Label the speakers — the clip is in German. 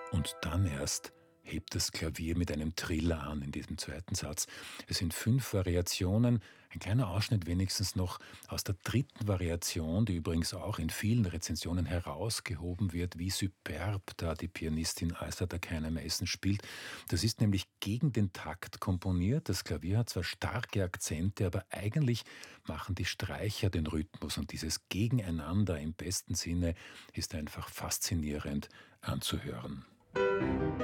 Speaker 1: Und dann erst hebt das Klavier mit einem Triller an in diesem zweiten Satz. Es sind 5 Variationen, ein kleiner Ausschnitt wenigstens noch aus der dritten Variation, die übrigens auch in vielen Rezensionen herausgehoben wird, wie superb da die Pianistin Aisha Takayama Mason spielt. Das ist nämlich gegen den Takt komponiert. Das Klavier hat zwar starke Akzente, aber eigentlich machen die Streicher den Rhythmus, und dieses Gegeneinander im besten Sinne ist einfach faszinierend anzuhören.